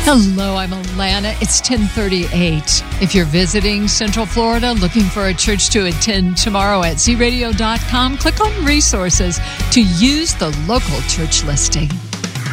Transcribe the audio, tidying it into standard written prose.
Hello, I'm Alana. It's 10:38. If you're visiting Central Florida looking for a church to attend tomorrow at zradio.com, click on resources to use the local church listing.